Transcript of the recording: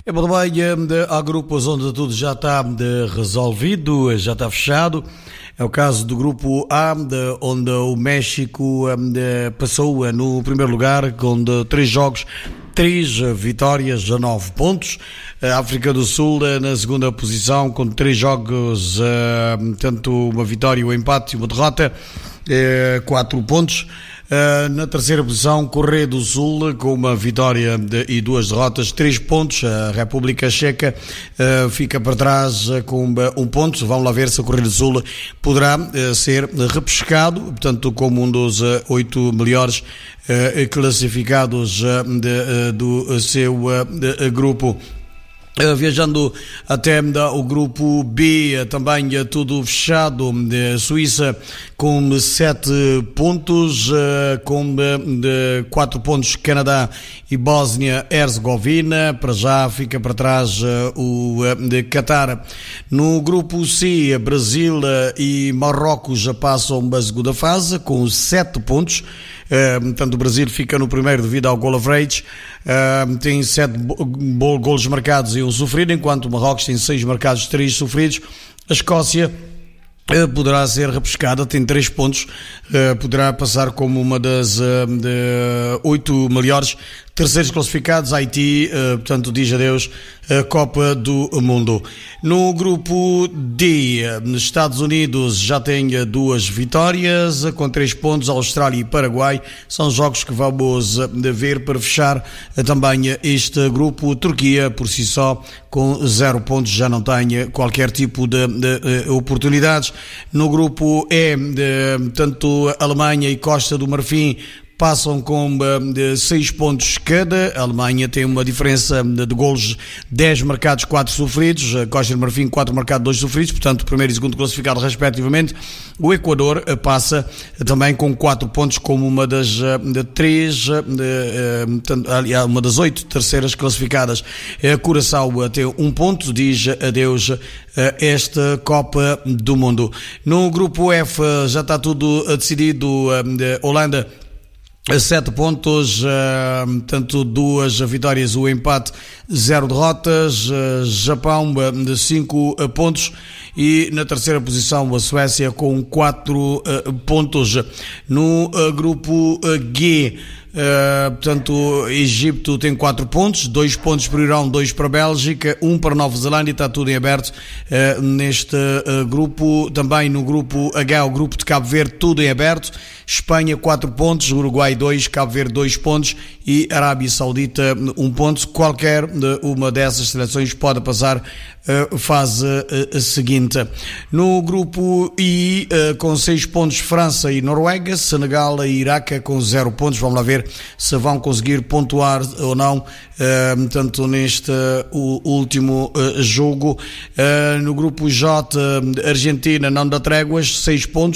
É bom, bem, há grupos onde tudo já está resolvido, já está fechado. É o caso do grupo A, onde o México passou no primeiro lugar com 3 jogos, 3 vitórias a 9 pontos. A África do Sul na segunda posição com 3 jogos, tanto uma vitória, um empate e uma derrota, 4 pontos. Na terceira posição, Coreia do Sul, com uma vitória e 2 derrotas, 3 pontos. A República Checa fica para trás com 1 ponto. Vamos lá ver se a Coreia do Sul poderá ser repescado, portanto, como um dos 8 melhores classificados do seu grupo. Viajando até o grupo B, também tudo fechado. Suíça com 7 pontos, com 4 pontos Canadá e Bósnia-Herzegovina. Para já fica para trás o de Qatar. No grupo C, Brasil e Marrocos já passam a segunda fase com 7 pontos. Portanto, o Brasil fica no primeiro devido ao goal average, tem 7 golos marcados e 1 sofrido, enquanto o Marrocos tem 6 marcados, 3 sofridos. A Escócia poderá ser repescada, tem 3 pontos, poderá passar como uma das 8 melhores. Terceiros classificados, Haiti, portanto, diz adeus a Copa do Mundo. No grupo D, nos Estados Unidos já tem 2 vitórias, com 3 pontos, Austrália e Paraguai. São jogos que vamos ver para fechar também este grupo. Turquia, por si só, com 0 pontos, já não tem qualquer tipo de oportunidades. No grupo E, tanto Alemanha e Costa do Marfim passam com 6 pontos cada. A Alemanha tem uma diferença de golos, 10 marcados, 4 sofridos. A Costa do Marfim, 4 marcados, 2 sofridos. Portanto, primeiro e segundo classificado respectivamente. O Equador passa também com 4 pontos como uma das 8 terceiras classificadas. A Curaçao tem 1 ponto, diz adeus a esta Copa do Mundo. No grupo F já está tudo decidido. Holanda, 7 pontos, tanto 2 vitórias, 1 empate, 0 derrotas. Japão, 5 pontos. E na terceira posição a Suécia com 4 pontos. No grupo G, portanto, Egito tem 4 pontos, 2 pontos para o Irão, 2 para a Bélgica, 1 para a Nova Zelândia. Está tudo em aberto neste grupo. Também no grupo H, o grupo de Cabo Verde, tudo em aberto. Espanha 4 pontos, Uruguai 2, Cabo Verde 2 pontos e Arábia Saudita 1 ponto. Qualquer uma dessas seleções pode passar a fase seguinte. No grupo I, com 6 pontos, França e Noruega, Senegal e Iraque com 0 pontos. Vamos lá ver se vão conseguir pontuar ou não, tanto neste último jogo. No grupo J, Argentina não dá tréguas, 6 pontos.